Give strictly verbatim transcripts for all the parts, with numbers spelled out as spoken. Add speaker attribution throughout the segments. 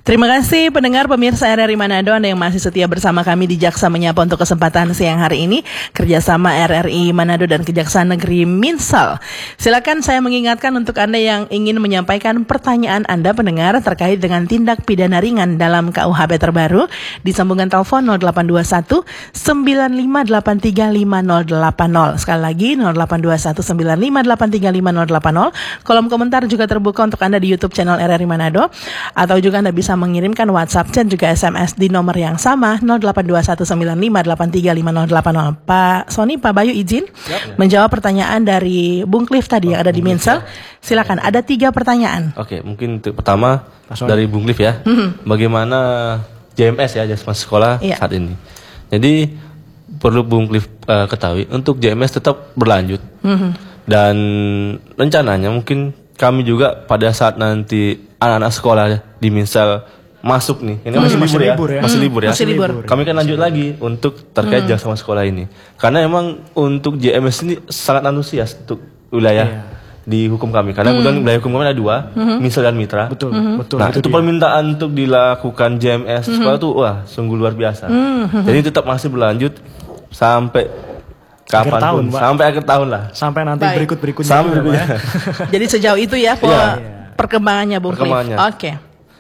Speaker 1: Terima kasih pendengar pemirsa R R I Manado, Anda yang masih setia bersama kami di Jaksa Menyapa untuk kesempatan siang hari ini, kerjasama R R I Manado dan Kejaksaan Negeri Minsal. Silakan saya mengingatkan untuk Anda yang ingin menyampaikan pertanyaan Anda pendengar terkait dengan tindak pidana ringan dalam K U H P terbaru di sambungan telepon nol delapan dua satu sembilan lima delapan tiga lima nol delapan nol. Sekali lagi nol delapan dua satu sembilan lima delapan tiga lima nol delapan nol. Kolom komentar juga terbuka untuk Anda di YouTube channel R R I Manado, atau juga Anda bisa mengirimkan WhatsApp dan juga S M S di nomor yang sama nol delapan dua satu sembilan lima delapan tiga lima nol delapan nol. Pak Sony, Pak Bayu izin yep. menjawab pertanyaan dari Bung Cliff tadi oh, yang ada di Minsal. Silakan, ada tiga pertanyaan.
Speaker 2: Oke, mungkin untuk pertama dari Bung Cliff ya. Mm-hmm. Bagaimana J M S ya, jasa sekolah yeah. saat ini. Jadi perlu Bung Cliff uh, ketahui untuk J M S tetap berlanjut. Mm-hmm. Dan rencananya mungkin kami juga pada saat nanti anak-anak sekolah di Minsal masuk nih, ini hmm. masih, libur, ya? libur ya, masih libur ya,
Speaker 1: masih libur.
Speaker 2: Kami kan lanjut lagi untuk terkait hmm. jasa sekolah ini, karena emang untuk J M S ini sangat antusias untuk wilayah yeah. di hukum kami, karena hmm. kemudian wilayah hukum kami ada dua, hmm. Minsal dan Mitra. Betul, hmm. betul. Nah itu, itu permintaan untuk dilakukan J M S hmm. sekolah tuh wah sungguh luar biasa. Hmm. Jadi tetap masih berlanjut sampai kapan tahun, pun, sampai akhir tahun lah,
Speaker 3: sampai nanti Baik. berikut berikutnya.
Speaker 2: Sampai berikutnya.
Speaker 1: Jadi sejauh itu ya, po, yeah. perkembangannya Bung Cliff. Oke. Okay.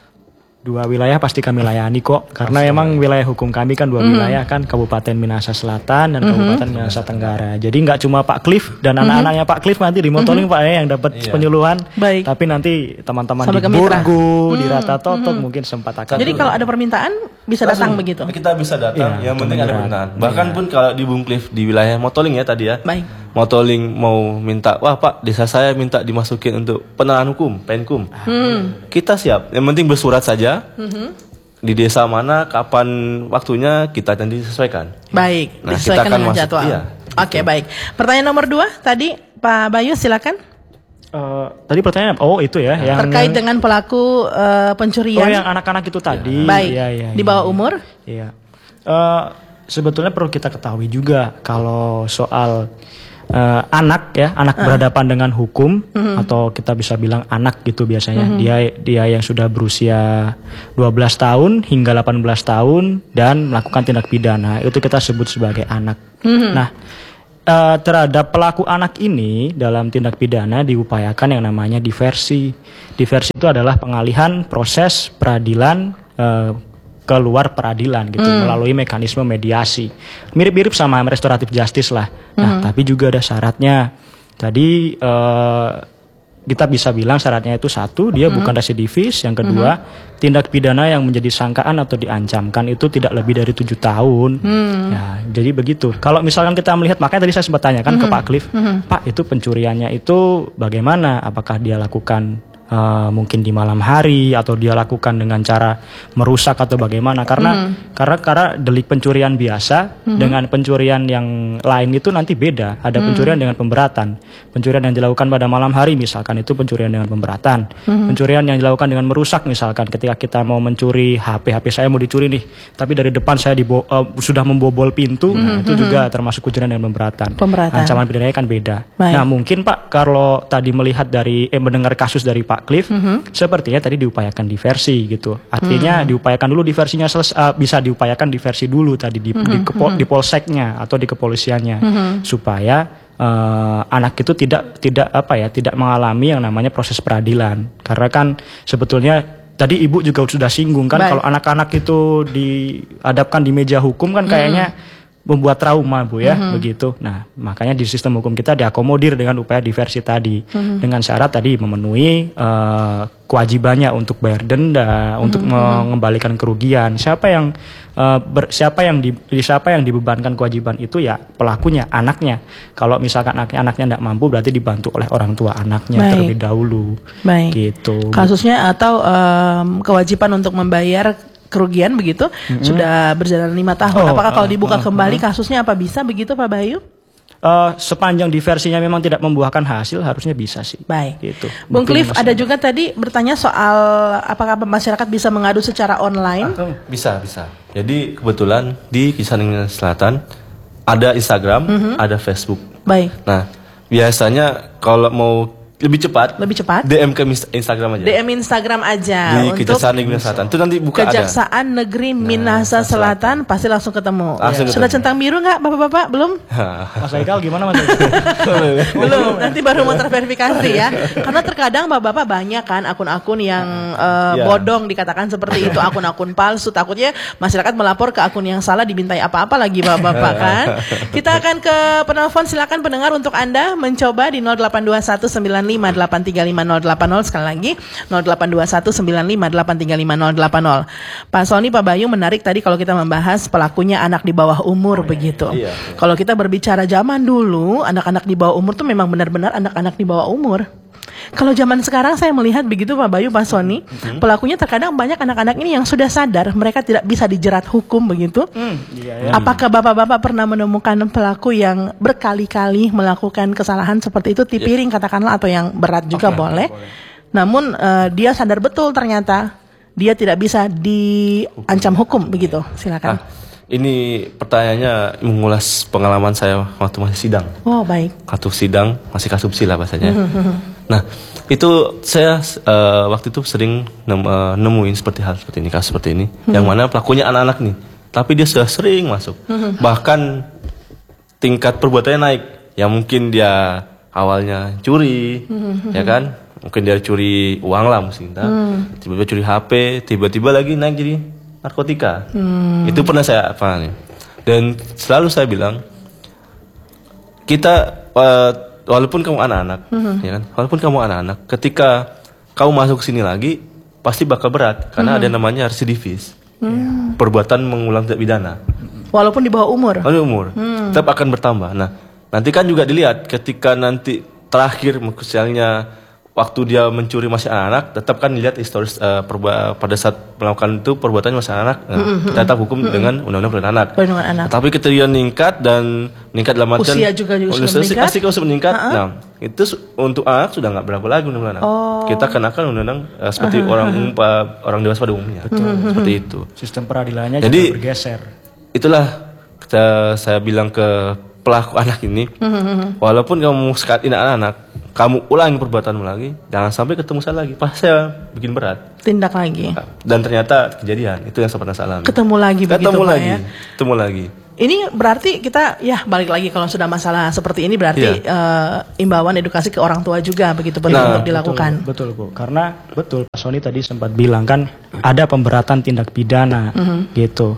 Speaker 3: Dua wilayah pasti kami layani kok, karena pasti. Emang wilayah hukum kami kan dua mm. wilayah kan, Kabupaten Minahasa Selatan dan mm-hmm. Kabupaten Minahasa Tenggara. Jadi nggak cuma Pak Cliff dan mm-hmm. anak-anaknya Pak Cliff nanti di motoling mm-hmm. Pak ya yang dapat iya. penyuluhan. Baik. Tapi nanti teman-teman
Speaker 1: sampai
Speaker 3: di Burgu, mm. di Rata Totok mm-hmm. mungkin sempat akan.
Speaker 1: Jadi kalau ada permintaan bisa datang
Speaker 2: Langsung,
Speaker 1: begitu.
Speaker 2: Kita bisa datang, ya, yang penting ada permintaan. Bahkan ya. pun kalau di Bung Cliff di wilayah motoling ya tadi ya.
Speaker 1: Baik.
Speaker 2: Motoling mau minta, wah Pak, desa saya minta dimasukin untuk penerangan hukum, Penkum. Hmm. Kita siap. Yang penting bersurat saja. Mm-hmm. Di desa mana, kapan waktunya kita nanti sesuaikan.
Speaker 1: Baik,
Speaker 2: nah,
Speaker 1: disesuaikan
Speaker 2: kita akan
Speaker 1: dengan
Speaker 2: masuk,
Speaker 1: jadwal.
Speaker 2: Iya,
Speaker 1: Oke, okay, baik. Pertanyaan nomor dua tadi Pak Bayu silakan.
Speaker 3: Uh, tadi pertanyaan, oh itu ya, yang
Speaker 1: terkait dengan pelaku uh, pencurian.
Speaker 3: Oh yang anak-anak itu tadi.
Speaker 1: Ya. Baik.
Speaker 3: Ya, ya,
Speaker 1: di bawah ya, umur.
Speaker 3: Iya. Uh, sebetulnya perlu kita ketahui juga kalau soal Uh, anak ya, anak uh. berhadapan dengan hukum uh-huh. atau kita bisa bilang anak gitu biasanya. Uh-huh. Dia dia yang sudah berusia dua belas tahun hingga delapan belas tahun dan melakukan tindak pidana, itu kita sebut sebagai anak. Uh-huh. Nah, uh, terhadap pelaku anak ini dalam tindak pidana diupayakan yang namanya diversi. Diversi itu adalah pengalihan proses peradilan uh, keluar peradilan gitu hmm. melalui mekanisme mediasi, mirip-mirip sama restoratif justice lah. Nah, hmm. tapi juga ada syaratnya. Tadi uh, kita bisa bilang syaratnya itu satu, dia hmm. bukan residivis. Yang kedua, hmm. tindak pidana yang menjadi sangkaan atau diancamkan itu tidak lebih dari tujuh tahun. Hmm. Ya, jadi begitu. Kalau misalkan kita melihat, makanya tadi saya sempat tanyakan hmm. ke Pak Cliff, hmm. Pak itu pencuriannya itu bagaimana? Apakah dia lakukan Uh, mungkin di malam hari atau dia lakukan dengan cara merusak atau bagaimana, karena mm. karena karena delik pencurian biasa mm-hmm. dengan pencurian yang lain itu nanti beda. Ada mm. pencurian dengan pemberatan. Pencurian yang dilakukan pada malam hari misalkan itu pencurian dengan pemberatan. Mm-hmm. Pencurian yang dilakukan dengan merusak misalkan ketika kita mau mencuri H P, H P saya mau dicuri nih, tapi dari depan saya dibo- uh, sudah membobol pintu, mm-hmm. nah, itu juga termasuk pencurian dengan pemberatan. Pemberatan. Ancaman pidananya kan beda. Baik. Nah, mungkin Pak kalau tadi melihat dari eh mendengar kasus dari Pak Cliff, mm-hmm. sepertinya tadi diupayakan diversi gitu. Artinya mm-hmm. diupayakan dulu diversinya seles- uh, bisa diupayakan diversi dulu tadi di, mm-hmm. di, kepo- di polseknya atau di kepolisiannya mm-hmm. supaya uh, anak itu tidak tidak apa ya tidak mengalami yang namanya proses peradilan. Karena kan sebetulnya tadi Ibu juga sudah singgung kan. Baik. Kalau anak-anak itu dihadapkan di meja hukum kan kayaknya mm-hmm. membuat trauma Bu ya, mm-hmm. begitu. Nah, makanya di sistem hukum kita diakomodir dengan upaya diversi tadi, mm-hmm. dengan syarat tadi memenuhi uh, kewajibannya untuk bayar denda, mm-hmm. untuk mengembalikan kerugian. Siapa yang uh, ber, siapa yang di, siapa yang dibebankan kewajiban itu ya pelakunya, anaknya. Kalau misalkan anaknya anaknya tidak mampu berarti dibantu oleh orang tua anaknya. Baik. Terlebih dahulu. Baik. Gitu.
Speaker 1: Kasusnya atau um, kewajiban untuk membayar kerugian begitu mm-hmm. sudah berjalan lima tahun. Oh, Apakah kalau dibuka uh, kembali uh, kasusnya apa bisa begitu Pak Bayu?
Speaker 3: Uh, sepanjang diversinya memang tidak membuahkan hasil harusnya bisa sih.
Speaker 1: Baik.
Speaker 3: Gitu.
Speaker 1: Bung Cliff ada juga tadi bertanya soal apakah masyarakat bisa mengadu secara online?
Speaker 2: Ah, bisa bisa. Jadi kebetulan di Kisaning Selatan ada Instagram, mm-hmm. ada Facebook.
Speaker 1: Baik.
Speaker 2: Nah biasanya kalau mau lebih cepat,
Speaker 1: lebih cepat.
Speaker 2: D M ke Instagram aja.
Speaker 1: D M Instagram aja.
Speaker 2: Di Kejaksaan Negeri Minahasa Selatan. Itu nanti buka
Speaker 1: Kejaksaan ada. Negeri Minahasa nah, Selatan pasti langsung ketemu. Langsung ya. Sudah centang biru nggak, bapak-bapak? Belum?
Speaker 3: Mas Haikal gimana Mas?
Speaker 1: Belum. Nanti baru mau terverifikasi ya. Karena terkadang bapak-bapak banyak kan akun-akun yang uh, yeah. bodong dikatakan seperti itu, akun-akun palsu. Takutnya masyarakat melapor ke akun yang salah dimintai apa-apa lagi bapak-bapak kan. Kita akan ke penelpon, silakan pendengar untuk Anda mencoba di nol delapan dua satu sembilan lima delapan tiga lima nol delapan nol, sekali lagi nol delapan dua satu sembilan lima delapan tiga lima nol delapan nol. Pak Sony, Pak Bayu, menarik tadi kalau kita membahas pelakunya anak di bawah umur. Oh, begitu. Iya, iya. Kalau kita berbicara zaman dulu, anak-anak di bawah umur tuh memang benar-benar anak-anak di bawah umur. Kalau zaman sekarang saya melihat begitu Pak Bayu, Pak Sony, mm-hmm. pelakunya terkadang banyak anak-anak ini yang sudah sadar mereka tidak bisa dijerat hukum begitu. Mm, iya, iya. Apakah bapak-bapak pernah menemukan pelaku yang berkali-kali melakukan kesalahan seperti itu, tipiring yeah. katakanlah, atau yang berat juga okay, boleh. boleh. Namun uh, dia sadar betul ternyata dia tidak bisa diancam hukum begitu. Silakan. Ah.
Speaker 2: Ini pertanyaannya mengulas pengalaman saya waktu masih sidang.
Speaker 1: Oh, baik.
Speaker 2: Waktu sidang masih kasupsi lah bahasanya. Nah, itu saya uh, waktu itu sering nem, uh, nemuin seperti hal seperti ini, kasus seperti ini, yang mana pelakunya anak-anak nih, tapi dia sudah sering masuk. Bahkan tingkat perbuatannya naik. Ya mungkin dia awalnya curi, ya kan? Mungkin dia curi uang lah mungkin, hmm. tiba-tiba curi H P, tiba-tiba lagi naik jadi narkotika. Hmm. Itu pernah saya apa nih. Dan selalu saya bilang, kita uh, walaupun kamu anak-anak, hmm. ya kan, walaupun kamu anak-anak, ketika kamu masuk sini lagi, pasti bakal berat karena hmm. ada namanya residivis, hmm. perbuatan mengulang tindak pidana.
Speaker 1: Walaupun di bawah umur.
Speaker 2: Walaupun umur, hmm. tetap akan bertambah. Nah, nanti kan juga dilihat ketika nanti terakhir, misalnya waktu dia mencuri masih anak-anak, tetap kan dilihat historis uh, perba- pada saat melakukan itu perbuatannya masih anak, nah, mm-hmm. kita tetap hukum mm-hmm. dengan undang-undang perlindungan anak.
Speaker 1: Perlindungan anak.
Speaker 2: Tapi ketika dia meningkat dan meningkat dalam artian
Speaker 1: usia juga juga sudah meningkat.
Speaker 2: Pasti kalau sudah meningkat,
Speaker 1: uh-huh.
Speaker 2: nah itu untuk anak sudah nggak berlaku lagi undang-undang anak. Oh. Kita kenakan undang-undang uh, seperti uh-huh. orang umum, orang dewasa pada umumnya. Betul. Mm-hmm. Seperti itu.
Speaker 3: Sistem peradilannya
Speaker 2: jadi,
Speaker 3: juga bergeser.
Speaker 2: Itulah kita, saya bilang ke pelaku anak ini, mm-hmm. walaupun kamu sekatin anak-anak, kamu ulangi perbuatanmu lagi, jangan sampai ketemu saya lagi, pas saya bikin berat.
Speaker 1: Tindak lagi.
Speaker 2: Dan ternyata kejadian itu yang saya pernah alami.
Speaker 1: Ketemu lagi
Speaker 2: ketemu
Speaker 1: begitu
Speaker 2: lagi,
Speaker 1: ya.
Speaker 2: Ketemu lagi.
Speaker 1: Ini berarti kita ya balik lagi kalau sudah masalah seperti ini berarti yeah. uh, imbauan edukasi ke orang tua juga begitu penting nah, untuk dilakukan.
Speaker 3: Betul, betul Bu, karena betul Pak Sony tadi sempat bilang kan ada pemberatan tindak pidana mm-hmm. gitu.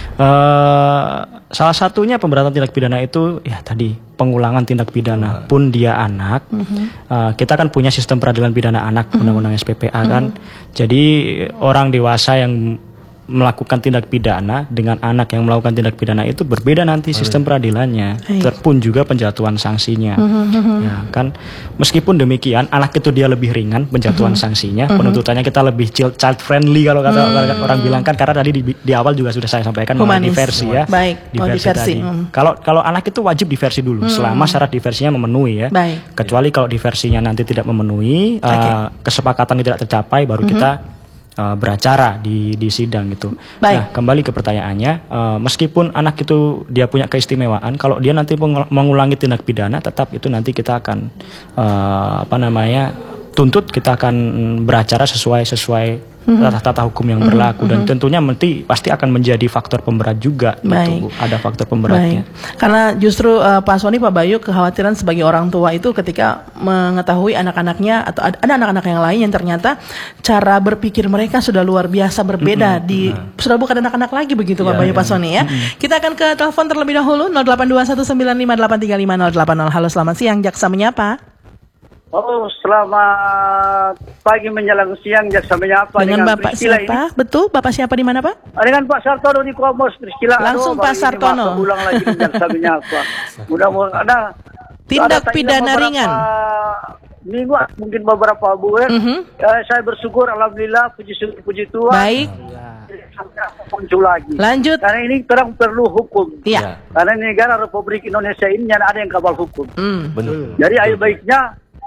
Speaker 3: Uh, salah satunya pemberatan tindak pidana itu ya tadi pengulangan tindak pidana pun dia anak. Mm-hmm. Uh, kita kan punya sistem peradilan pidana anak mm-hmm. undang-undang S P P A kan. Mm-hmm. Jadi orang dewasa yang melakukan tindak pidana dengan anak yang melakukan tindak pidana itu berbeda nanti sistem peradilannya, terpun juga penjatuhan sanksinya. Mm-hmm. Ya kan, meskipun demikian anak itu dia lebih ringan penjatuhan mm-hmm. sanksinya, mm-hmm. penuntutannya kita lebih child friendly kalau kata mm-hmm. orang bilang kan, karena tadi di, di awal juga sudah saya sampaikan mengenai diversi ya.
Speaker 1: Baik.
Speaker 3: Diversi,
Speaker 1: oh, diversi.
Speaker 3: tadi. Mm. Kalau kalau anak itu wajib diversi dulu mm. selama syarat diversinya memenuhi ya. Baik. Kecuali kalau diversinya nanti tidak memenuhi, okay. uh, kesepakatan tidak tercapai, baru mm-hmm. kita Uh, beracara di di sidang gitu. Baik. Nah, kembali ke pertanyaannya, uh, meskipun anak itu dia punya keistimewaan, kalau dia nanti mengulangi tindak pidana, tetap itu nanti kita akan uh, apa namanya tuntut, kita akan beracara sesuai sesuai mm-hmm. tata hukum yang berlaku mm-hmm. dan tentunya nanti pasti akan menjadi faktor pemberat juga. Baik. Gitu, ada faktor pemberatnya.
Speaker 1: Baik. Karena justru uh, Pak Sony, Pak Bayu, kekhawatiran sebagai orang tua itu ketika mengetahui anak-anaknya atau ada anak-anak yang lain yang ternyata cara berpikir mereka sudah luar biasa berbeda mm-hmm. di nah. sudah bukan anak-anak lagi begitu ya, Pak Bayu, ya. Pak Sony ya. Mm-hmm. Kita akan ke telepon terlebih dahulu nol delapan dua satu sembilan lima delapan tiga lima nol delapan nol. Halo, selamat siang, Jaksa menyapa.
Speaker 4: Oh, selamat pagi menjelang siang, Jaksa menyapa
Speaker 1: dengan, dengan Bapak siapa? Ini. Betul, Bapak siapa di mana, Pak?
Speaker 4: Dengan Pak Sartono di Komos, Priscila.
Speaker 1: Langsung Pak Sartono.
Speaker 4: Ulang lagi Jaksa menyapa. Mudah-mudahan ada
Speaker 1: tindak ada pidana ringan.
Speaker 4: Minggu mungkin beberapa bulan. Mm-hmm. Eh, saya bersyukur, alhamdulillah, puji puji Tuhan. Baik. Muncul lagi.
Speaker 1: Lanjut.
Speaker 4: Karena ini terang perlu hukum.
Speaker 1: Iya.
Speaker 4: Karena negara Republik Indonesia ini ada yang kabal hukum.
Speaker 1: Mm.
Speaker 2: Benar.
Speaker 4: Jadi ayo baiknya.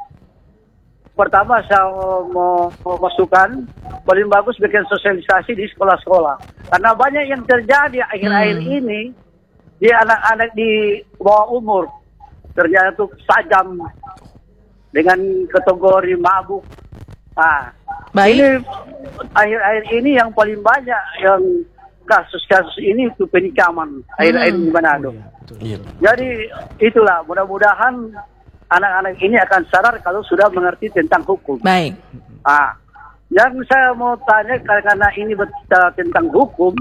Speaker 4: Pertama saya mau masukkan paling bagus bikin sosialisasi di sekolah-sekolah. Karena banyak yang terjadi akhir-akhir hmm. ini di anak-anak di bawah umur. Ternyata tuh sajam dengan kategori mabuk. Nah,
Speaker 1: Baik.
Speaker 4: ini akhir-akhir ini yang paling banyak yang kasus-kasus ini itu penikaman akhir-akhir di Manado.
Speaker 2: Iya.
Speaker 4: Jadi itulah, mudah-mudahan anak-anak ini akan sadar kalau sudah mengerti tentang hukum.
Speaker 1: Baik.
Speaker 4: Ah, yang saya mau tanya karena ini berbicara tentang hukum,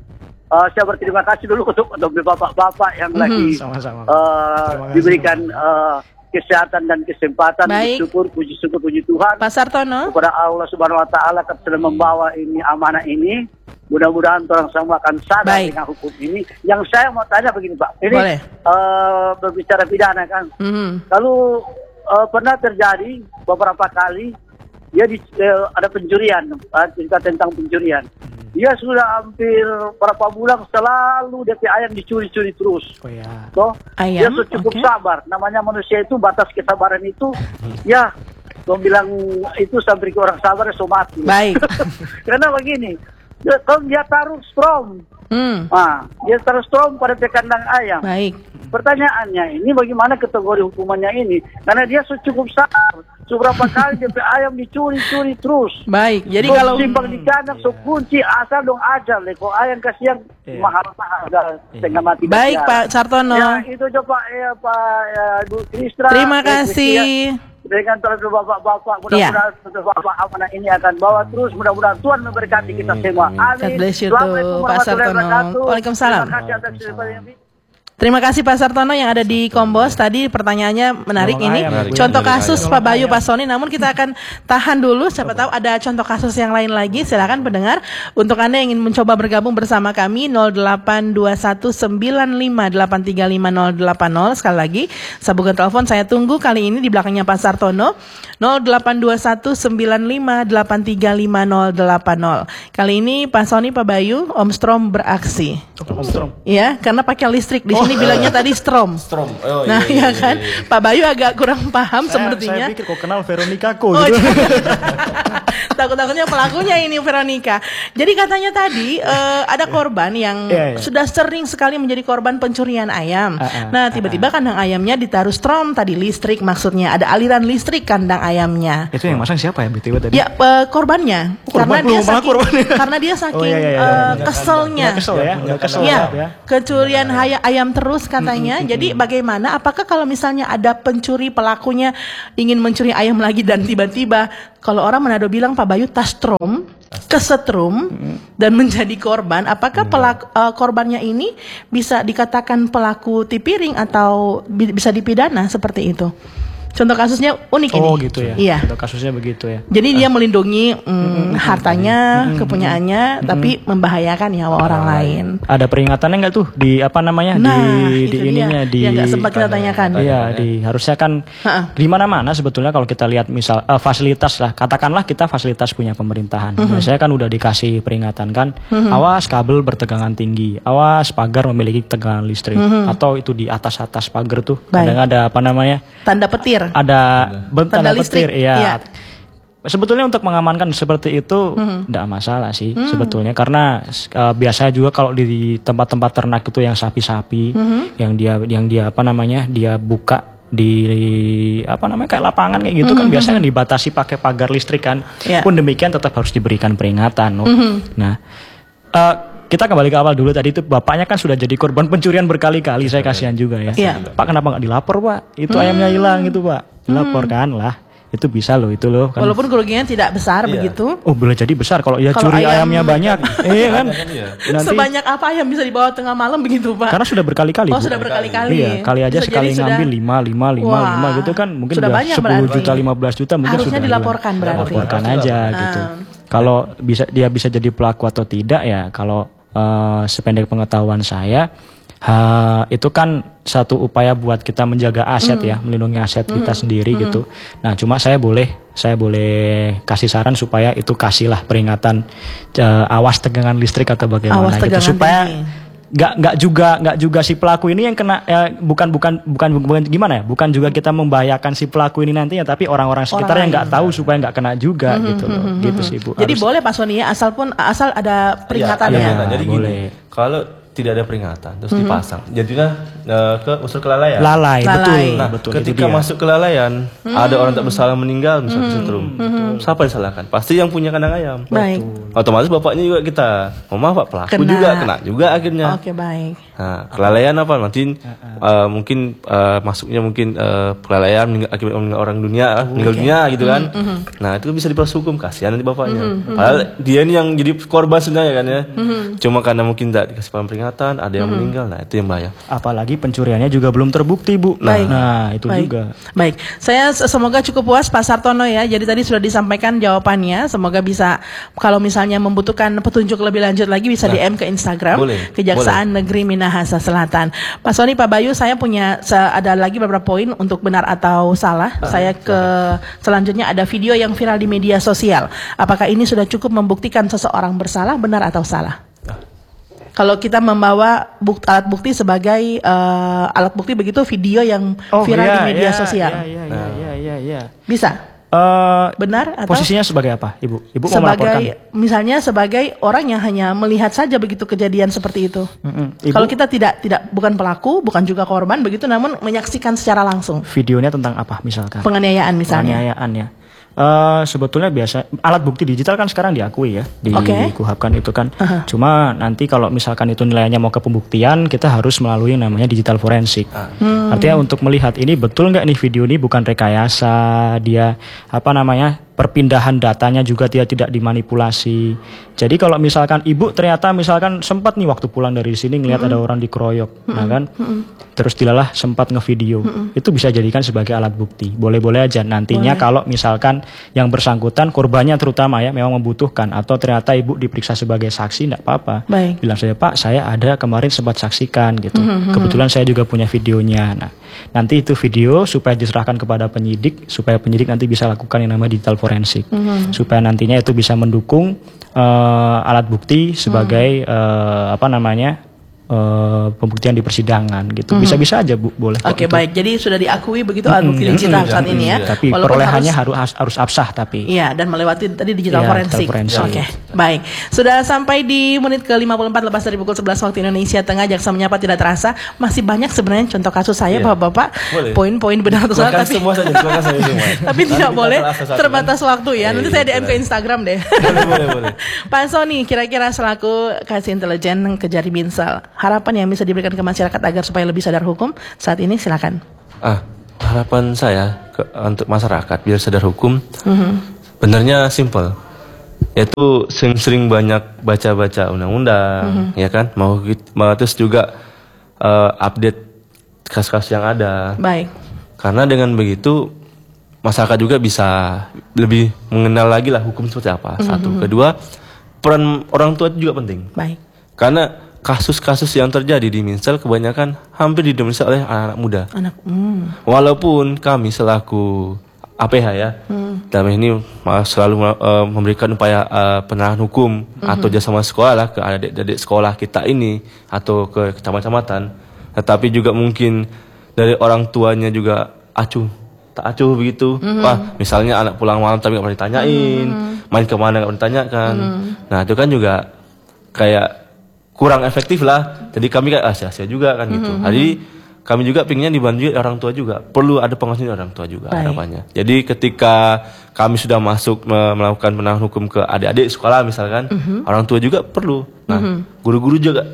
Speaker 4: uh, saya berterima kasih dulu untuk, untuk bapak-bapak yang
Speaker 1: Mhm.
Speaker 4: lagi
Speaker 3: Sama-sama.
Speaker 4: uh,
Speaker 3: Terima kasih,
Speaker 4: diberikan uh, kesehatan dan kesempatan.
Speaker 1: Baik.
Speaker 4: Syukur, puji syukur, puji Tuhan
Speaker 1: Pak Sartono.
Speaker 4: kepada Allah Subhanahu Wa Taala yang sudah membawa ini amanah ini. Mudah-mudahan orang semua akan sadar
Speaker 1: Baik.
Speaker 4: dengan hukum ini. Yang saya mau tanya begini Pak, ini
Speaker 1: Boleh.
Speaker 4: uh, berbicara pidana kan.
Speaker 1: Mhm.
Speaker 4: Lalu uh, pernah terjadi beberapa kali dia di, uh, ada pencurian, uh, cerita tentang pencurian. Dia sudah hampir berapa bulan selalu D P ayam dicuri-curi terus.
Speaker 3: Oh ya.
Speaker 4: Toh, dia
Speaker 1: Ayam,
Speaker 4: sudah cukup
Speaker 1: oke.
Speaker 4: sabar. Namanya manusia itu batas kesabaran itu, ya, mau bilang itu sampai ke orang sabar so mati.
Speaker 1: Baik.
Speaker 4: Karena begini, dia, kalau dia taruh strom,
Speaker 1: Hmm.
Speaker 4: ah, dia taruh strom pada kandang ayam.
Speaker 1: Baik.
Speaker 4: Pertanyaannya ini bagaimana kategori hukumannya ini? Karena dia sudah cukup sabar. Seberapa kali D P ayam dicuri-curi terus.
Speaker 1: Baik. Jadi
Speaker 4: So,
Speaker 1: kalau
Speaker 4: simpang di kandang, so kunci asal dong ajar deh. Kok ayam kasihan
Speaker 3: Iya.
Speaker 4: mahal-mahal dah setengah mati.
Speaker 1: Baik
Speaker 4: dah.
Speaker 1: Pak Sartono.
Speaker 4: Ya itu coba ya Pak ya, Bu Kristra.
Speaker 1: Terima
Speaker 4: ya,
Speaker 1: kasih.
Speaker 4: ya, dengan terus bapak-bapak mudah-mudahan terus bapak amanah ini akan bawa terus. Mudah-mudahan Tuhan memberkati kita semua. Amin.
Speaker 1: God bless you
Speaker 4: Assalamualaikum
Speaker 1: too, Pak
Speaker 4: warahmatullahi
Speaker 1: Sartono.
Speaker 4: wabarakatuh.
Speaker 1: Waalaikumsalam.
Speaker 4: Terima kasih atas kesempatan.
Speaker 1: Terima kasih Pak Sartono yang ada di Kombos. Tadi pertanyaannya menarik
Speaker 3: Nolong
Speaker 1: ini.
Speaker 3: ayam,
Speaker 2: menarik.
Speaker 1: Contoh
Speaker 2: Nolong
Speaker 1: kasus
Speaker 3: ayam.
Speaker 1: Pak Bayu, Pak Sony. Namun kita akan tahan dulu. Siapa tahu ada contoh kasus yang lain lagi. Silakan pendengar. Untuk Anda yang ingin mencoba bergabung bersama kami nol delapan dua satu sembilan lima delapan tiga lima nol delapan nol. Sekali lagi sambungan telepon saya tunggu kali ini di belakangnya Pak Sartono nol delapan dua satu sembilan lima delapan tiga lima nol delapan nol. Kali ini Pak Sony, Pak Bayu, Om Strom beraksi.
Speaker 3: Om Strom.
Speaker 1: Iya, karena pakai listrik. Di sini bilangnya tadi strom.
Speaker 2: Strom. Oh,
Speaker 1: Nah,
Speaker 2: iya,
Speaker 1: ya
Speaker 2: iya,
Speaker 1: kan.
Speaker 2: iya, iya.
Speaker 1: Pak Bayu agak kurang paham
Speaker 3: Saya,
Speaker 1: sepertinya.
Speaker 3: saya pikir kok kenal Veronica Ko
Speaker 1: Oh,
Speaker 3: gitu.
Speaker 1: takut-takutnya pelakunya ini Veronica. Jadi katanya tadi eh, ada korban yang
Speaker 3: Iya, iya.
Speaker 1: sudah sering sekali menjadi korban pencurian ayam.
Speaker 3: Ah, ah,
Speaker 1: Nah, tiba-tiba kandang ayamnya ditaruh strom tadi listrik, maksudnya ada aliran listrik kandang ayamnya.
Speaker 3: Itu yang masang siapa ya B T W tadi?
Speaker 1: Ya eh, korbannya,
Speaker 3: Oh, korban
Speaker 1: karena dia
Speaker 3: belum, malah
Speaker 1: saking,
Speaker 3: korbannya.
Speaker 1: karena dia saking
Speaker 3: Oh, iya, iya, iya.
Speaker 1: eh, keselnya.
Speaker 3: Nggak kesel ya, nggak kesel
Speaker 1: Iya,
Speaker 3: ya.
Speaker 1: kecurian haya ayam terus katanya. Jadi bagaimana? Apakah kalau misalnya ada pencuri pelakunya ingin mencuri ayam lagi dan tiba-tiba kalau orang Manado bilang Pak Bayu tastrom, kesetrum dan menjadi korban, apakah pelaku, eh, korbannya ini bisa dikatakan pelaku tipiring atau bi- bisa dipidana seperti itu? Contoh kasusnya unik ini.
Speaker 3: Oh gitu ya.
Speaker 1: Iya.
Speaker 3: Contoh kasusnya begitu ya.
Speaker 1: Jadi dia melindungi mm, hartanya, kepunyaannya, tapi membahayakan nyawa orang lain.
Speaker 3: Ada peringatannya nggak tuh di apa namanya
Speaker 1: Nah,
Speaker 3: di
Speaker 1: itu
Speaker 3: di ininya
Speaker 1: dia.
Speaker 3: di
Speaker 1: Yang nggak sempat kita tanyakan.
Speaker 3: Iya, di harusnya kan
Speaker 1: Ha-ha.
Speaker 3: di mana-mana sebetulnya kalau kita lihat misal eh, fasilitas lah, katakanlah kita fasilitas punya pemerintahan.
Speaker 1: Mhm.
Speaker 3: Biasanya kan udah dikasih peringatan kan, awas kabel bertegangan tinggi, awas pagar memiliki tegangan listrik, atau itu di atas-atas pagar tuh
Speaker 1: Mhm. Baik.
Speaker 3: kadang ada apa namanya?
Speaker 1: Tanda petir.
Speaker 3: Ada ben-
Speaker 1: Tanda
Speaker 3: tanda
Speaker 1: listrik,
Speaker 3: petir, iya.
Speaker 1: iya.
Speaker 3: Sebetulnya untuk mengamankan seperti itu tidak masalah sih sebetulnya karena uh, biasanya juga kalau di tempat-tempat ternak itu yang sapi-sapi yang dia yang dia apa namanya dia buka di apa namanya kayak lapangan kayak gitu kan biasanya dibatasi pakai pagar listrik kan.
Speaker 1: Iya.
Speaker 3: Pun demikian tetap harus diberikan peringatan. loh. Nah, uh, kita kembali ke awal dulu tadi itu bapaknya kan sudah jadi korban pencurian berkali-kali. Saya kasihan juga ya.
Speaker 1: Iya.
Speaker 3: Pak kenapa nggak dilapor pak? Itu ayamnya hilang gitu pak. Dilaporkan lah. Itu bisa loh itu loh. Kan.
Speaker 1: Walaupun kerugiannya tidak besar begitu.
Speaker 3: Oh boleh jadi besar kalau ya
Speaker 1: Kalau
Speaker 3: curi
Speaker 1: ayam-
Speaker 3: ayamnya banyak. Iya kan. Nanti
Speaker 1: Sebanyak apa yang bisa dibawa tengah malam begitu Pak?
Speaker 3: karena sudah berkali-kali.
Speaker 1: Oh
Speaker 3: Bu.
Speaker 1: sudah berkali-kali.
Speaker 3: Iya, kali aja
Speaker 1: Bisa
Speaker 3: sekali
Speaker 1: jadi sudah-
Speaker 3: ngambil lima, lima, lima,
Speaker 1: Wah,
Speaker 3: lima gitu kan mungkin
Speaker 1: sudah
Speaker 3: udah
Speaker 1: banyak
Speaker 3: sepuluh
Speaker 1: berarti.
Speaker 3: juta, lima belas juta mungkin
Speaker 1: Harusnya
Speaker 3: sudah
Speaker 1: dilaporkan
Speaker 3: hilang.
Speaker 1: berarti.
Speaker 3: Dilaporkan
Speaker 2: Harusnya
Speaker 3: aja
Speaker 2: dilaporkan.
Speaker 3: gitu.
Speaker 1: Ah.
Speaker 3: Kalau bisa dia bisa jadi pelaku atau tidak ya kalau eh, sependek pengetahuan saya ha, itu kan satu upaya buat kita menjaga aset ya, melindungi aset kita sendiri gitu. Nah, cuma saya boleh saya boleh kasih saran supaya itu kasihlah peringatan eh, awas tegangan listrik atau bagaimana
Speaker 1: Awas
Speaker 3: gitu
Speaker 1: tegangan
Speaker 3: supaya
Speaker 1: tinggi.
Speaker 3: nggak nggak juga nggak juga si pelaku ini yang kena ya, bukan bukan bukan bukan gimana ya bukan juga kita membahayakan si pelaku ini nantinya tapi orang-orang sekitar yang nggak tahu supaya nggak kena juga gitu loh gitu sih Bu.
Speaker 1: Jadi
Speaker 3: Harus-
Speaker 1: boleh Pak Sony ya asal pun asal ada
Speaker 2: Iya,
Speaker 1: peringatannya.
Speaker 2: ada peringatan. Jadi
Speaker 3: Boleh.
Speaker 2: gini, kalau tidak ada peringatan terus mm-hmm. dipasang. Jadinya uh, ke unsur kelalaian.
Speaker 3: Lalai,
Speaker 1: Lalai.
Speaker 3: betul.
Speaker 2: Nah,
Speaker 3: betul,
Speaker 2: ketika masuk kelalaian, mm-hmm. ada orang tak bersalah meninggal misalnya setrum. Mm-hmm. Siapa yang disalahkan? Pasti yang punya kandang ayam.
Speaker 1: Baik.
Speaker 2: Otomatis bapaknya juga kita. Oh, maaf Pak, pelaku
Speaker 1: Kena.
Speaker 2: juga kena juga akhirnya.
Speaker 1: Oke, baik.
Speaker 2: Nah, kelalaian apa? Nanti uh, mungkin uh, masuknya mungkin uh, kelalaian meninggal, akibat meninggal orang dunia, uh, meninggal dunia gitu kan. Mm-hmm. Nah, itu bisa diproses hukum, kasihan nanti bapaknya. Mm-hmm. Padahal dia ini yang jadi korban sebenarnya kan ya. Mm-hmm. Cuma karena mungkin tidak dikasih paham peringatan, ada yang mm-hmm. meninggal, nah itu yang bahaya.
Speaker 3: Apalagi pencuriannya juga belum terbukti, Bu. Nah,
Speaker 1: Baik.
Speaker 3: nah itu
Speaker 1: Baik.
Speaker 3: juga.
Speaker 1: Baik, saya semoga cukup puas Pak Sartono ya. Jadi tadi sudah disampaikan jawabannya. Semoga bisa kalau misalnya membutuhkan petunjuk lebih lanjut lagi bisa
Speaker 2: nah,
Speaker 1: D M ke Instagram
Speaker 2: boleh,
Speaker 1: Kejaksaan
Speaker 2: boleh.
Speaker 1: Negeri Minahasa Selatan. Pak Sony, Pak Bayu, saya punya ada lagi beberapa poin untuk benar atau salah. Ah, saya ke selanjutnya ada video yang viral di media sosial. Apakah ini sudah cukup membuktikan seseorang bersalah, benar atau salah? Kalau kita membawa bukti, alat bukti sebagai uh, alat bukti begitu video yang
Speaker 3: oh,
Speaker 1: viral
Speaker 3: iya,
Speaker 1: di media
Speaker 3: iya,
Speaker 1: sosial,
Speaker 3: iya, iya, iya, iya, iya, iya.
Speaker 1: bisa?
Speaker 3: Uh,
Speaker 1: Benar atau
Speaker 3: posisinya sebagai apa, Ibu? Ibu mau
Speaker 1: sebagai
Speaker 3: melaporkan?
Speaker 1: misalnya sebagai orang yang hanya melihat saja begitu kejadian seperti itu.
Speaker 3: Mm-mm. Ibu,
Speaker 1: kalau kita tidak tidak bukan pelaku, bukan juga korban begitu, namun menyaksikan secara langsung.
Speaker 3: Videonya tentang apa misalkan?
Speaker 1: Penganiayaan misalnya.
Speaker 3: Penganiayaan ya. Uh, sebetulnya biasa alat bukti digital kan sekarang diakui ya di
Speaker 1: Okay.
Speaker 3: Kuhap kan itu kan.
Speaker 1: Uh-huh.
Speaker 3: Cuma nanti kalau misalkan itu nilainya mau ke pembuktian, kita harus melalui yang namanya digital forensik. Hmm. Artinya untuk melihat ini betul nggak nih video ini bukan rekayasa, dia apa namanya perpindahan datanya juga dia tidak dimanipulasi. Jadi kalau misalkan ibu ternyata misalkan sempat nih waktu pulang dari sini ngelihat mm-hmm. ada orang dikeroyok, mm-hmm. nah kan, mm-hmm. terus dilalah sempat ngevideo, mm-hmm. itu bisa jadikan sebagai alat bukti. Boleh-boleh aja nantinya. Boleh. Kalau misalkan yang bersangkutan korbannya terutama ya memang membutuhkan atau ternyata ibu diperiksa sebagai saksi, tidak apa-apa.
Speaker 1: Baik.
Speaker 3: Bilang saja, Pak, saya ada kemarin sempat saksikan gitu. Mm-hmm. Kebetulan saya juga punya videonya. Nah, nanti itu video supaya diserahkan kepada penyidik, supaya penyidik nanti bisa lakukan yang namanya digital forensik, mm-hmm. supaya nantinya itu bisa mendukung uh, alat bukti sebagai mm. uh, apa namanya uh, pembuktian di persidangan gitu. Mm-hmm. Bisa-bisa aja Bu, boleh.
Speaker 1: Oke, okay, baik. Jadi sudah diakui begitu alat bukti
Speaker 3: mm-hmm.
Speaker 1: digital saat ini ya.
Speaker 3: Tapi walaupun perolehannya harus harus, harus absah tapi.
Speaker 1: Iya, dan melewati tadi digital
Speaker 3: ya,
Speaker 1: forensik. Oke, okay. Baik. Sudah sampai di menit ke lima puluh empat lepas dari pukul sebelas waktu Indonesia Tengah. Jaksa Menyapa tidak terasa. Masih banyak sebenarnya contoh kasus saya, yeah. Bapak-bapak. Poin-poin benar atau salah, tapi
Speaker 2: semua saja, saja semua.
Speaker 1: tapi tidak boleh terbatas kan? Waktu ya. Nanti
Speaker 2: iya,
Speaker 1: saya D M ke Instagram deh.
Speaker 2: Boleh, boleh, boleh.
Speaker 1: Pak Sony, kira-kira selaku kasih intelijen Kejari Minsal, harapan yang bisa diberikan ke masyarakat agar supaya lebih sadar hukum saat ini, silakan.
Speaker 2: Ah, harapan saya ke, untuk masyarakat biar sadar hukum,
Speaker 1: mm-hmm.
Speaker 2: benarnya simple, yaitu sering-sering banyak baca-baca undang-undang, mm-hmm. ya kan, mau, mau terus juga uh, update kasus-kasus yang ada.
Speaker 1: Baik.
Speaker 2: Karena dengan begitu masyarakat juga bisa lebih mengenal lagi lah hukum seperti apa. Mm-hmm. Satu, kedua, peran orang tua juga penting.
Speaker 1: Baik.
Speaker 2: Karena kasus-kasus yang terjadi di Minsal kebanyakan hampir didominasi oleh anak-anak muda.
Speaker 1: Anak. Mm.
Speaker 2: Walaupun kami selaku A P H ya, mm. dalam ini selalu uh, memberikan upaya uh, penerangan hukum mm-hmm. atau jasa sekolah ke adik-adik sekolah kita ini atau ke kecamatan-kecamatan, tetapi juga mungkin dari orang tuanya juga acuh, tak acuh begitu. Mm-hmm. Wah, misalnya anak pulang malam tapi nggak pernah ditanyain, mm-hmm. main kemana nggak pernah ditanyakan. Mm-hmm. Nah itu kan juga kayak kurang efektif lah. Jadi kami kayak ah, sia-sia juga kan gitu. Mm-hmm. Jadi kami juga pinginnya dibantu orang tua juga. Perlu ada pengawasan orang tua juga. Baik. Harapannya. Jadi ketika kami sudah masuk melakukan penerangan hukum ke adik-adik sekolah misalkan, mm-hmm. orang tua juga perlu. Nah, mm-hmm. guru-guru juga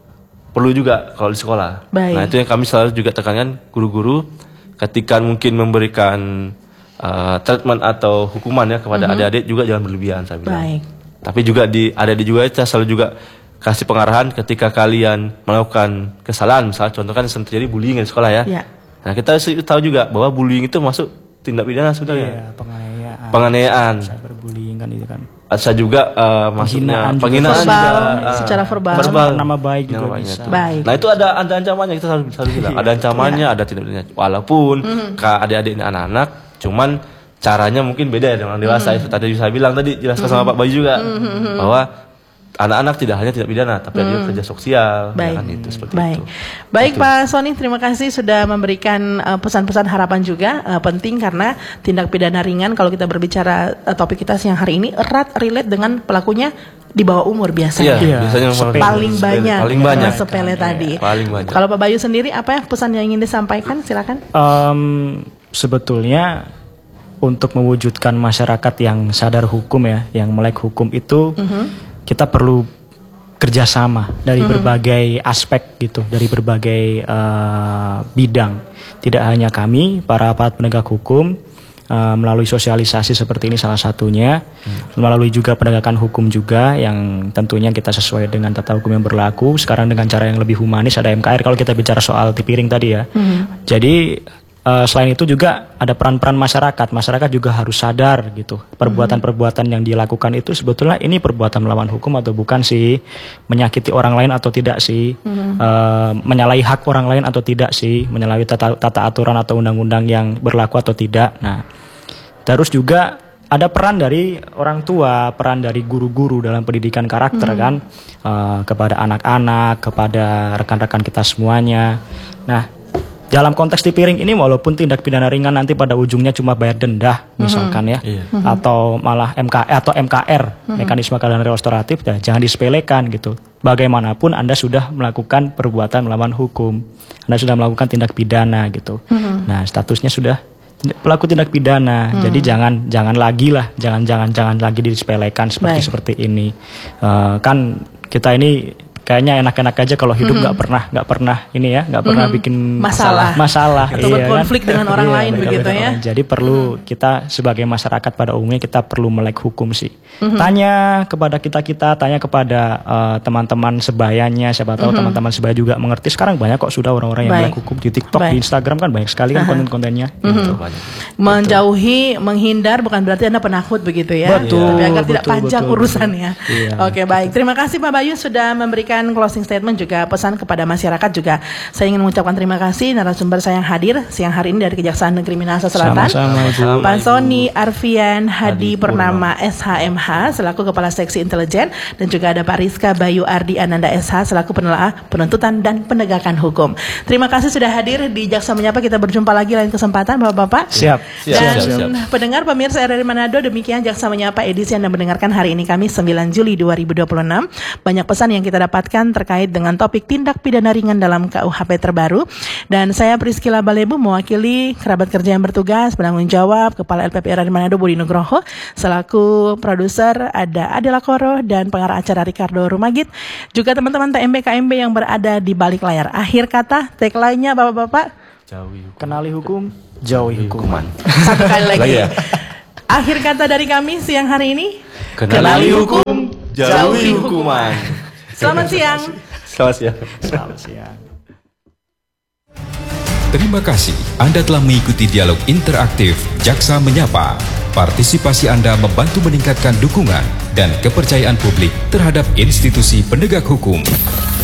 Speaker 2: perlu juga kalau di sekolah. Baik. Nah itu yang kami selalu juga tekankan, guru-guru ketika mungkin memberikan uh, treatment atau hukuman ya kepada mm-hmm. adik-adik juga jangan berlebihan saya bilang. Baik. Tapi juga di adik-adik juga kita selalu juga kasih pengarahan ketika kalian melakukan kesalahan, misalnya contoh kan terjadi bullying di sekolah ya. Ya. Nah kita tahu juga bahwa bullying itu masuk tindak pidana sebenarnya. Iya, penganiayaan. Penganiayaan.
Speaker 3: Cyberbullying kan itu kan.
Speaker 2: Saya juga uh, maksudnya penghinaan
Speaker 1: verbal,
Speaker 2: juga, uh,
Speaker 1: secara verbal.
Speaker 2: verbal.
Speaker 3: Nama baik juga nama bisa.
Speaker 1: Baik.
Speaker 2: Nah itu ada ada ancamannya, kita selalu selalu bilang. Ada ancamannya, ada tindak pidana. Walaupun mm-hmm. ke adik-adik ini anak-anak, cuman caranya mungkin beda ya dengan dewasa. Mm-hmm. Tadi saya bilang tadi jelaskan mm-hmm. sama Pak Bayu juga mm-hmm. bahwa anak-anak tidak hanya tidak pidana, tapi ada hmm. kerja sosial.
Speaker 1: Baik.
Speaker 2: Ya kan, itu seperti
Speaker 1: Baik.
Speaker 2: itu.
Speaker 1: Baik
Speaker 2: itu.
Speaker 1: Pak Sony, terima kasih sudah memberikan uh, pesan-pesan harapan juga uh, penting karena tindak pidana ringan kalau kita berbicara uh, topik kita siang hari ini erat relate dengan pelakunya di bawah umur biasanya.
Speaker 2: Iya, biasanya memang
Speaker 1: paling
Speaker 2: sepele.
Speaker 1: banyak,
Speaker 2: paling banyak,
Speaker 1: sepele tadi.
Speaker 2: paling banyak.
Speaker 1: Kalau Pak Bayu sendiri, apa ya pesan yang ingin disampaikan? Silakan.
Speaker 3: Um, sebetulnya untuk mewujudkan masyarakat yang sadar hukum ya, yang melek hukum itu, mm-hmm. kita perlu kerjasama dari mm-hmm. berbagai aspek gitu, dari berbagai uh, bidang. Tidak hanya kami, para aparat penegak hukum, uh, melalui sosialisasi seperti ini salah satunya, mm. melalui juga penegakan hukum juga yang tentunya kita sesuai dengan tata hukum yang berlaku. Sekarang dengan cara yang lebih humanis, ada M K R kalau kita bicara soal tipiring tadi ya. Mm-hmm. Jadi Uh, selain itu juga ada peran-peran masyarakat. Masyarakat juga harus sadar gitu. Perbuatan-perbuatan yang dilakukan itu sebetulnya ini perbuatan melawan hukum atau bukan sih? Menyakiti orang lain atau tidak sih? Mm-hmm. Uh, menyalahi hak orang lain atau tidak sih? Menyalahi tata, tata aturan atau undang-undang yang berlaku atau tidak? Nah, terus juga ada peran dari orang tua, peran dari guru-guru dalam pendidikan karakter mm-hmm. kan, uh, kepada anak-anak, kepada rekan-rekan kita semuanya. Nah, dalam konteks tipiring ini walaupun tindak pidana ringan nanti pada ujungnya cuma bayar denda misalkan ya, mm-hmm. atau malah M K atau M K R mm-hmm. mekanisme keadilan restoratif, ya, jangan disepelekan gitu. Bagaimanapun Anda sudah melakukan perbuatan melawan hukum, Anda sudah melakukan tindak pidana gitu. Mm-hmm. Nah, statusnya sudah pelaku tindak pidana. Hmm. Jadi jangan jangan lagi lah, jangan jangan jangan lagi disepelekan seperti Baik. seperti ini. Uh, kan kita ini kayaknya enak-enak aja kalau hidup nggak mm-hmm. pernah nggak pernah ini ya nggak pernah mm-hmm. bikin masalah masalah
Speaker 1: atau iya, berkonflik kan? dengan orang iya, lain begitu ya.
Speaker 3: Orang. Jadi perlu mm-hmm. kita sebagai masyarakat pada umumnya kita perlu melek hukum sih. Mm-hmm. Tanya kepada kita kita tanya kepada uh, teman-teman sebayanya, siapa tahu mm-hmm. teman-teman sebaya juga mengerti. Sekarang banyak kok sudah orang-orang yang Baik. melek hukum di TikTok, Baik. di Instagram kan banyak sekali kan uh-huh. konten-kontennya. Mm-hmm. Gitu.
Speaker 1: Menjauhi, menghindar bukan berarti Anda penakut begitu ya.
Speaker 3: Betul.
Speaker 1: Tapi agar
Speaker 3: betul,
Speaker 1: tidak panjang betul, urusannya.
Speaker 3: Betul. Iya,
Speaker 1: Oke baik. Terima kasih Pak Bayu sudah memberikan closing statement juga pesan kepada masyarakat juga. Saya ingin mengucapkan terima kasih narasumber saya yang hadir siang hari ini dari Kejaksaan Negeri Minahasa Selatan.
Speaker 3: Sama-sama,
Speaker 1: Pak Sony Arfian Hadi Purnama S H M H selaku Kepala Seksi Intelijen dan juga ada Pak Rizka Bayu Ardi Ananda S H selaku penelaah penuntutan dan penegakan hukum. Terima kasih sudah hadir di Jaksa Menyapa. Kita berjumpa lagi lain kesempatan Bapak-bapak.
Speaker 3: Siap.
Speaker 1: Dan siap, siap, siap. Pendengar pemirsa R R I Manado, demikian Jaksa Menyapa edisi Anda mendengarkan hari ini Kamis sembilan Juli dua ribu dua puluh enam. Banyak pesan yang kita dapatkan terkait dengan topik tindak pidana ringan dalam K U H P terbaru. Dan saya Priscila Balebu mewakili kerabat kerja yang bertugas, penanggung jawab, Kepala L P P R R I Manado Budi Nugroho, selaku produser ada Adela Koro dan pengarah acara Ricardo Rumagit, juga teman-teman T M B K M B yang berada di balik layar. Akhir kata, tagline-nya Bapak-bapak,
Speaker 3: jauhi hukum. Kenali hukum, jauhi hukuman.
Speaker 1: Satu kali lagi. lagi ya? Akhir kata dari kami siang hari ini,
Speaker 2: kenali hukum, jauhi hukuman.
Speaker 1: Selamat siang.
Speaker 2: Selamat siang.
Speaker 3: Selamat siang.
Speaker 5: Terima kasih Anda telah mengikuti dialog interaktif Jaksa Menyapa. Partisipasi Anda membantu meningkatkan dukungan dan kepercayaan publik terhadap institusi penegak hukum.